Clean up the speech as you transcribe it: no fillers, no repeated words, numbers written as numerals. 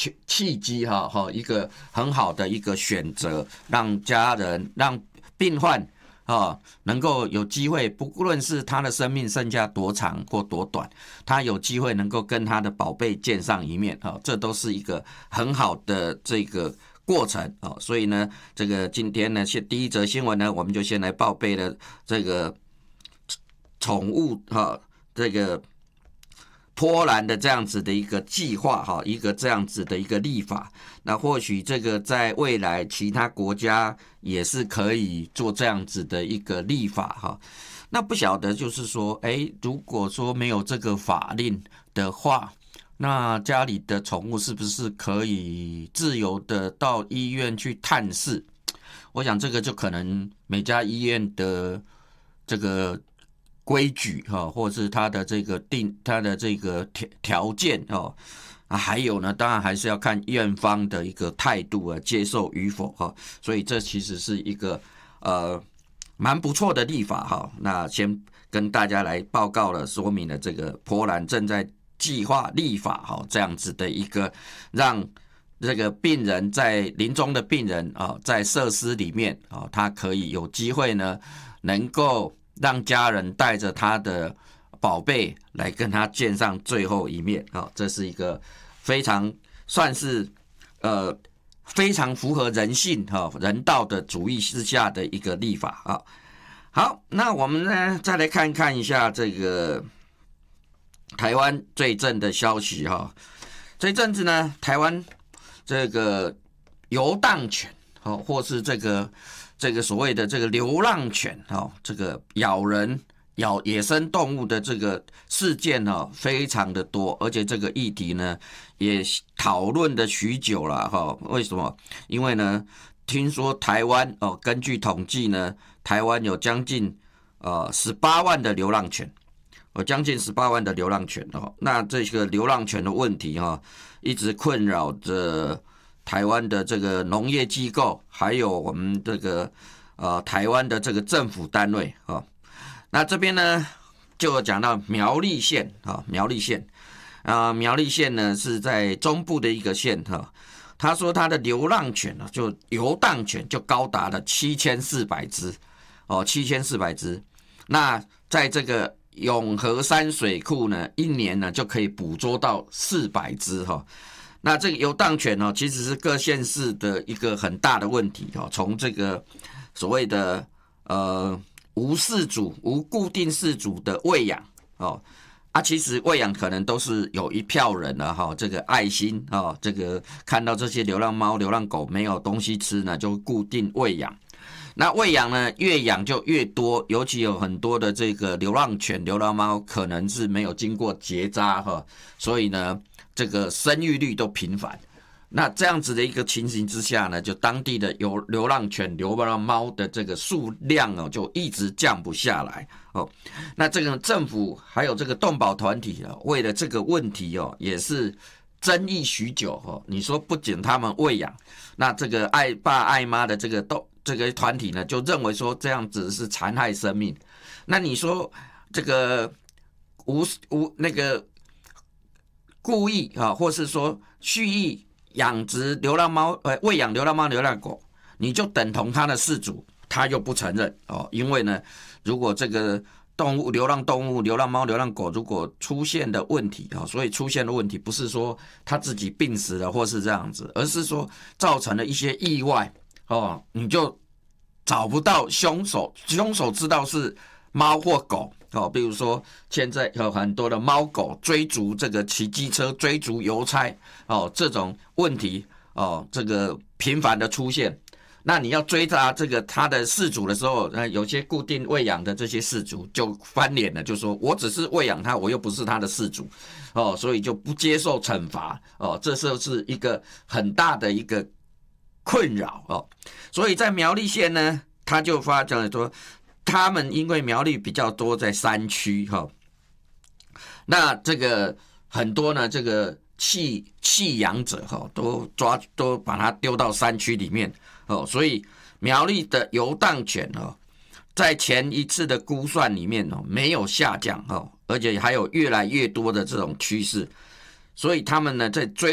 契机一个很好的一个选择，让家人让病患能够有机会，不论是他的生命剩下多长或多短，他有机会能够跟他的宝贝见上一面这都是一个很好的这个过程所以呢，这个今天呢，第一则新闻呢，我们就先来报备了这个宠物这个波兰的这样子的一个计划一个这样子的一个立法，那或许这个在未来其他国家也是可以做这样子的一个立法那不晓得就是说，如果说没有这个法令的话，那家里的宠物是不是可以自由的到医院去探视？我想这个就可能每家医院的这个规矩或是它的这个条件还有呢，当然还是要看院方的一个态度接受与否所以这其实是一个蛮不错的立法那先跟大家来报告了，说明了这个波兰正在计划立法这样子的一个让这个病人临终的病人在设施里面他可以有机会呢，能够让家人带着他的宝贝来跟他见上最后一面这是一个非常算是非常符合人性人道的主义之下的一个立法好，那我们呢再来看一下这个台湾最近的消息这一阵子呢，台湾这个游荡犬或是这个所谓的这个流浪犬这个咬野生动物的这个事件非常的多，而且这个议题呢也讨论的许久了为什么？因为呢，听说台湾根据统计呢，台湾有将近18万的流浪犬，将近18万的流浪犬那这个流浪犬的问题一直困扰着台湾的这个农业机构，还有我们这个台湾的这个政府单位那这边呢就讲到苗栗县苗栗县呢是在中部的一个县他说他的流浪犬就游荡犬就高达了7400只7400只。那在这个永和山水库呢，一年呢就可以捕捉到400只那这个游荡犬其实是各县市的一个很大的问题从这个所谓的无固定饲主的喂养其实喂养可能都是有一票人这个爱心这个看到这些流浪猫流浪狗没有东西吃呢，就固定喂养。那喂养呢，越养就越多，尤其有很多的这个流浪犬流浪猫可能是没有经过结扎所以呢这个生育率都频繁。那这样子的一个情形之下呢，就当地的流浪犬流浪猫的这个数量就一直降不下来那这个政府还有这个动保团体为了这个问题也是争议许久你说不仅他们喂养，那这个爱爸爱妈的这个团体呢，就认为说这样子是残害生命。那你说这个那个故意或是说蓄意养殖流浪猫喂养流浪猫流浪狗，你就等同他的饲主，他又不承认因为呢，如果这个流浪动物流浪猫流浪狗如果出现的问题所以出现的问题不是说他自己病死了或是这样子，而是说造成了一些意外你就找不到凶手知道是猫或狗比如说现在有很多的猫狗追逐这个骑机车追逐邮差这种问题这个频繁的出现。那你要追查这个他的饲主的时候，有些固定喂养的这些饲主就翻脸了，就说我只是喂养他，我又不是他的饲主所以就不接受惩罚这就是一个很大的一个困扰所以在苗栗县呢，他就发讲说，他们因为苗栗比较多在山区那这个很多呢这个弃养者都把它丢到山区里面所以苗栗的游荡犬在前一次的估算里面没有下降而且还有越来越多的这种趋势，所以他们呢在追